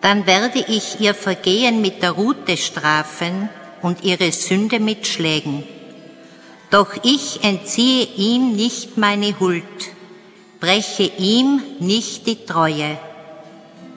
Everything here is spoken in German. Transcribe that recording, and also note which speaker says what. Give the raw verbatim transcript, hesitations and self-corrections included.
Speaker 1: Dann werde ich ihr Vergehen mit der Rute strafen und ihre Sünde mit Schlägen. Doch ich entziehe ihm nicht meine Huld, breche ihm nicht die Treue.